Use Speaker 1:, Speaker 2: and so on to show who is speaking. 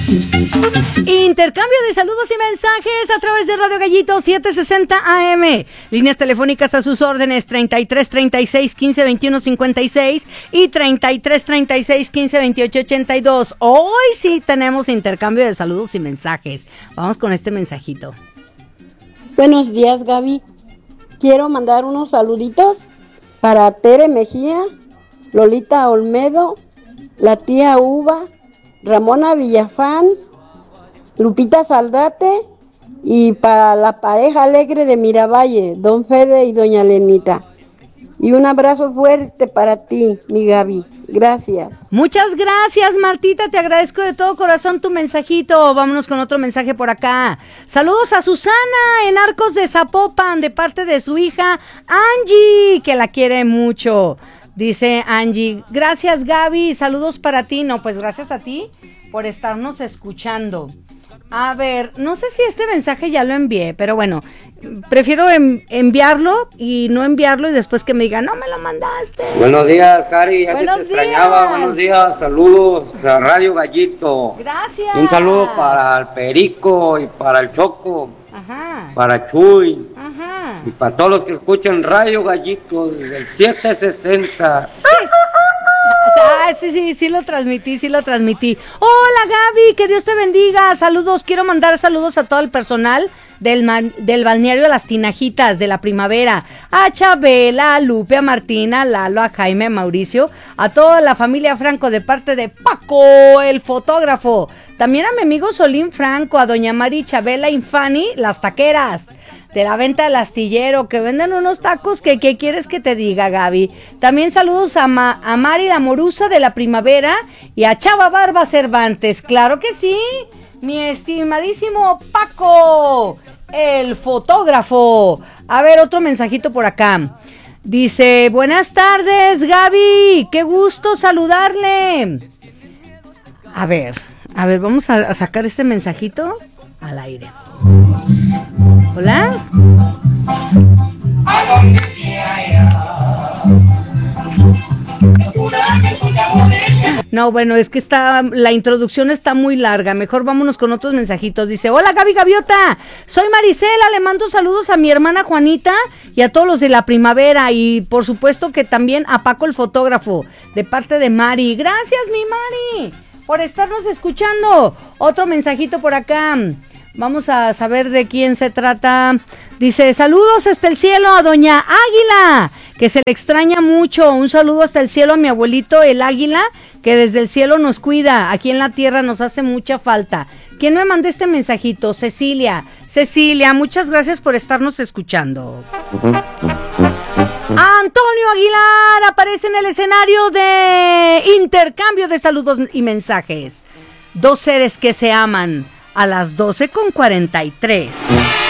Speaker 1: Intercambio de saludos y mensajes a través de Radio Gallito 760 AM. Líneas telefónicas a sus órdenes 33 36 15 21 56 y 33 36 15 28 82. Hoy sí tenemos intercambio de saludos y mensajes. Vamos con este mensajito.
Speaker 2: Buenos días, Gaby. Quiero mandar unos saluditos para Tere Mejía, Lolita Olmedo, la tía Uva, Ramona Villafán, Lupita Saldate y para la pareja alegre de Miravalle, Don Fede y Doña Lenita. Y un abrazo fuerte para ti, mi Gaby. Gracias.
Speaker 1: Muchas gracias, Martita. Te agradezco de todo corazón tu mensajito. Vámonos con otro mensaje por acá. Saludos a Susana en Arcos de Zapopan de parte de su hija Angie, que la quiere mucho. Dice Angie, gracias Gaby, saludos para ti. No, pues gracias a ti por estarnos escuchando. A ver, no sé si este mensaje ya lo envié, pero bueno, prefiero enviarlo y no enviarlo y después que me digan, no me lo mandaste.
Speaker 3: Buenos días, Cari, ya
Speaker 1: Buenos
Speaker 3: que te extrañaba. Buenos días, saludos a Radio Gallito.
Speaker 1: Gracias.
Speaker 3: Un saludo para el Perico y para el Choco.
Speaker 1: Ajá.
Speaker 3: Para Chuy.
Speaker 1: Ajá.
Speaker 3: Y para todos los que escuchan Radio Gallito desde el 760.
Speaker 1: Sí lo transmití. Hola Gaby, que Dios te bendiga. Saludos, quiero mandar saludos a todo el personal del balneario Las Tinajitas de la Primavera, a Chabela, a Lupe, a Martina, a Lalo, a Jaime, a Mauricio, a toda la familia Franco de parte de Paco, el fotógrafo. También a mi amigo Solín Franco, a doña Mari, Chabela y Fanny, las taqueras de la venta del astillero, que venden unos tacos que ¿qué quieres que te diga, Gaby? También saludos a Mari la Morusa de la Primavera y a Chava Barba Cervantes. Claro que sí, mi estimadísimo Paco, el fotógrafo. A ver, otro mensajito por acá. Dice, buenas tardes, Gaby, qué gusto saludarle. A ver, vamos a sacar este mensajito al aire. Hola. No, bueno, es que la introducción está muy larga. Mejor vámonos con otros mensajitos. Dice, hola Gaby Gaviota, soy Marisela, le mando saludos a mi hermana Juanita y a todos los de la Primavera. Y por supuesto que también a Paco el fotógrafo, de parte de Mari. Gracias, mi Mari, por estarnos escuchando. Otro mensajito por acá. Vamos a saber de quién se trata. Dice, saludos hasta el cielo a doña Águila, que se le extraña mucho. Un saludo hasta el cielo a mi abuelito, el Águila, que desde el cielo nos cuida. Aquí en la tierra nos hace mucha falta. ¿Quién me mandó este mensajito? Cecilia, muchas gracias por estarnos escuchando. Antonio Aguilar aparece en el escenario de intercambio de saludos y mensajes. Dos seres que se aman a las 12:43.